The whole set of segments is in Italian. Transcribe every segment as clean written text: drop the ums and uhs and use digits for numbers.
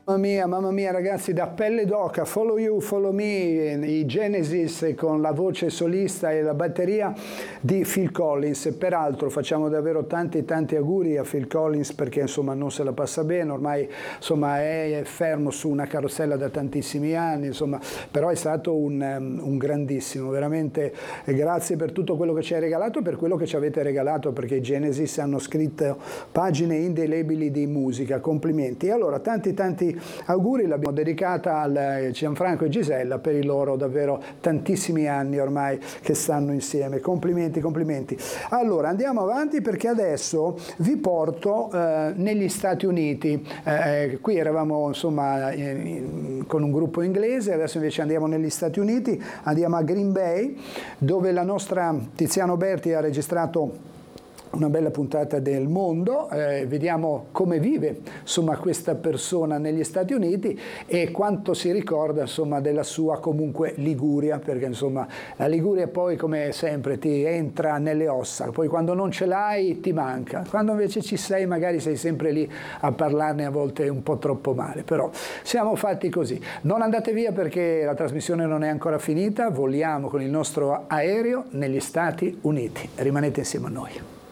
Mamma mia ragazzi, da pelle d'oca, Follow You, Follow Me, i Genesis con la voce solista e la batteria di Phil Collins. Peraltro facciamo davvero tanti auguri a Phil Collins, perché insomma non se la passa bene, ormai insomma è fermo su una carrozzella da tantissimi anni, insomma, però è stato un grandissimo, veramente grazie per tutto quello che ci hai regalato e per quello che ci avete regalato, perché i Genesis hanno scritto pagine indelebili di musica, complimenti. E allora tanti auguri, l'abbiamo dedicata a Gianfranco e Gisella per i loro davvero tantissimi anni ormai che stanno insieme. Complimenti. Allora andiamo avanti, perché adesso vi porto negli Stati Uniti. Qui eravamo insomma con un gruppo inglese, adesso invece andiamo negli Stati Uniti, andiamo a Green Bay, dove la nostra Tiziano Berti ha registrato una bella puntata del Mondo. Vediamo come vive insomma questa persona negli Stati Uniti e quanto si ricorda insomma della sua comunque Liguria, perché insomma la Liguria poi come sempre ti entra nelle ossa, poi quando non ce l'hai ti manca, quando invece ci sei magari sei sempre lì a parlarne a volte un po' troppo male, però siamo fatti così. Non andate via, perché la trasmissione non è ancora finita, voliamo con il nostro aereo negli Stati Uniti, rimanete insieme a noi.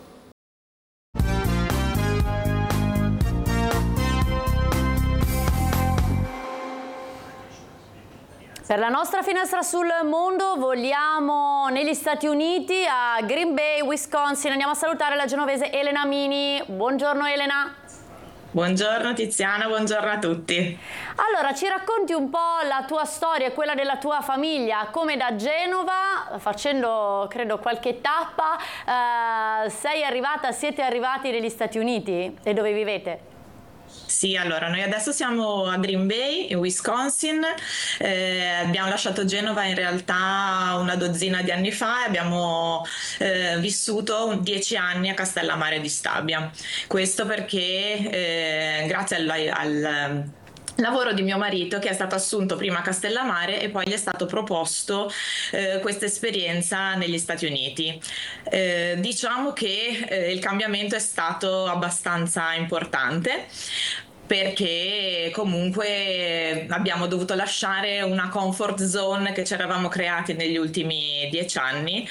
Per la nostra finestra sul mondo voliamo negli Stati Uniti, a Green Bay, Wisconsin. Andiamo a salutare la genovese Elena Mini. Buongiorno Elena. Buongiorno Tiziana, buongiorno a tutti. Allora, ci racconti un po' la tua storia e quella della tua famiglia, come da Genova, facendo credo qualche tappa, siete arrivati negli Stati Uniti e dove vivete? Sì, allora noi adesso siamo a Green Bay, in Wisconsin, abbiamo lasciato Genova in realtà una dozzina di anni fa e abbiamo vissuto 10 anni a Castellammare di Stabia. Questo perché grazie al lavoro di mio marito, che è stato assunto prima a Castellammare e poi gli è stato proposto questa esperienza negli Stati Uniti. Diciamo che il cambiamento è stato abbastanza importante, perché comunque abbiamo dovuto lasciare una comfort zone che ci eravamo creati negli ultimi 10 anni,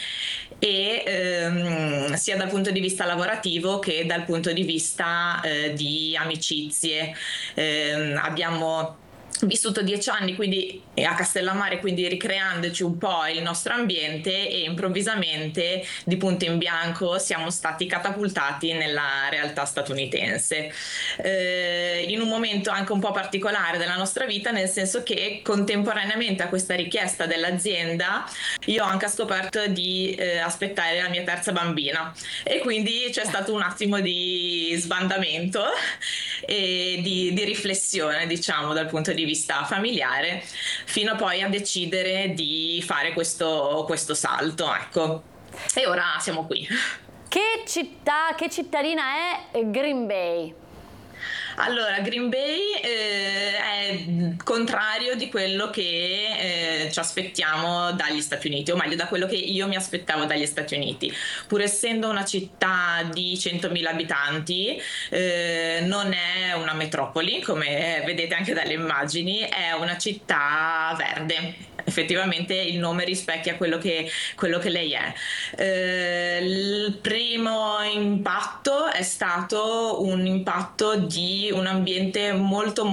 e sia dal punto di vista lavorativo che dal punto di vista di amicizie. Abbiamo vissuto 10 anni quindi a Castellammare, quindi ricreandoci un po' il nostro ambiente, e improvvisamente di punto in bianco siamo stati catapultati nella realtà statunitense, in un momento anche un po' particolare della nostra vita, nel senso che contemporaneamente a questa richiesta dell'azienda io ho anche scoperto di aspettare la mia terza bambina, e quindi c'è stato un attimo di sbandamento e di riflessione, diciamo, dal punto di vista familiare, fino poi a decidere di fare questo salto, ecco. E ora siamo qui. Che cittadina è Green Bay? Allora, Green Bay è contrario di quello che ci aspettiamo dagli Stati Uniti, o meglio da quello che io mi aspettavo dagli Stati Uniti. Pur essendo una città di 100.000 abitanti, non è una metropoli, come vedete anche dalle immagini, è una città verde. Effettivamente il nome rispecchia quello che lei è. Il primo impatto è stato un impatto di un ambiente molto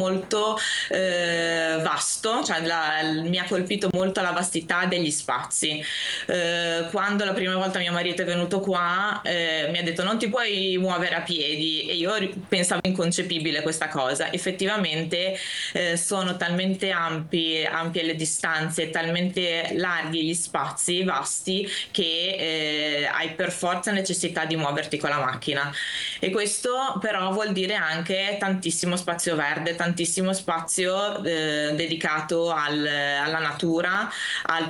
vasto, cioè mi ha colpito molto la vastità degli spazi. Quando la prima volta mio marito è venuto qua, mi ha detto non ti puoi muovere a piedi, e io pensavo inconcepibile questa cosa. Effettivamente sono talmente ampie le distanze, talmente larghi gli spazi, vasti, che hai per forza necessità di muoverti con la macchina, e questo però vuol dire anche tantissimo spazio verde, tantissimo spazio dedicato alla natura, al